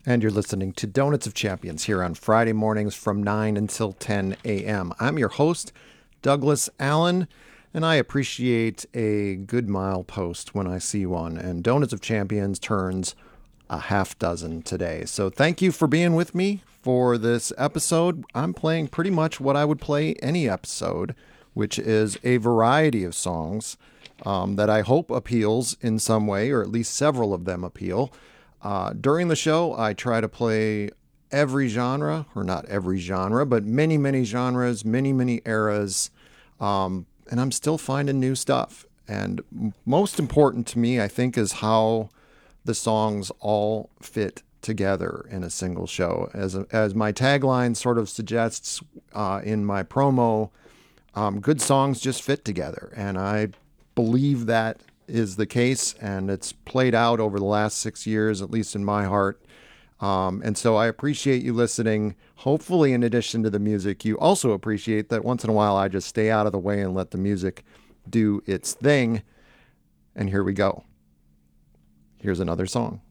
And you're listening to Donuts of Champions here on Friday mornings from 9 until 10 a.m. I'm your host, Douglas Allen, and I appreciate a good mile post when I see one. And Donuts of Champions turns a half dozen today. So thank you for being with me for this episode. I'm playing pretty much what I would play any episode, which is a variety of songs that I hope appeals in some way, or at least several of them appeal. During the show, I try to play every genre, or not every genre, but many, many genres, many, many eras. And I'm still finding new stuff. And most important to me, I think, is how the songs all fit together in a single show. As my tagline sort of suggests in my promo, good songs just fit together. And I believe that is the case, and it's played out over the last 6 years, at least in my heart. And so I appreciate you listening. Hopefully, in addition to the music, you also appreciate that once in a while I just stay out of the way and let the music do its thing. And here we go. Here's another song.